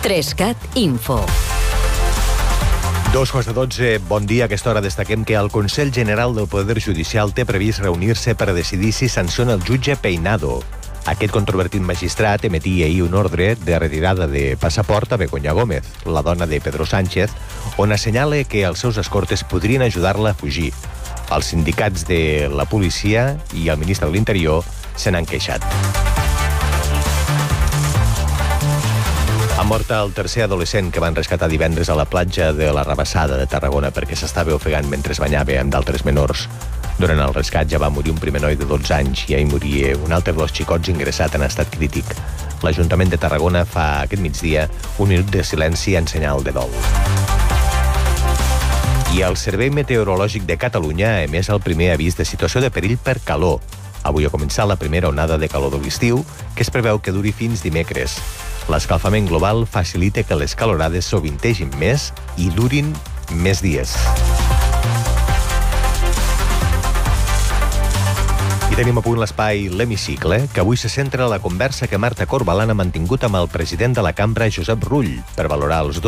3CAT Info. 2:12, bon dia. A aquesta hora destaquem que el Consell General del Poder Judicial té previst reunir-se per decidir si sanciona el jutge Peinado. Aquest controvertit magistrat emetia ahir un ordre de retirada de passaport a Begoña Gómez, la dona de Pedro Sánchez, on assenyala que els seus escortes podrien ajudar-la a fugir. Els sindicats de la policia i el ministre de l'Interior se n'han queixat. Ha mort el tercer adolescent que van rescatar divendres a la platja de la Rabassada de Tarragona perquè s'estava ofegant mentre es banyava amb d'altres menors. Durant el rescat ja va morir un primer noi de 12 anys i ahir moria un altre dels xicots ingressat en estat crític. L'Ajuntament de Tarragona fa aquest migdia un minut de silenci en senyal de dol. I el Servei Meteorològic de Catalunya ha emès el primer avís de situació de perill per calor. Avui ha començat la primera onada de calor de l'estiu, que es preveu que duri fins dimecres. L'escalfament global facilita que les calorades sovintegin més i durin més dies. I tenim a punt l'espai L'Hemicicle, que avui se centra en la conversa que Marta Corbalán ha mantingut amb el president de la cambra, Josep Rull, per valorar els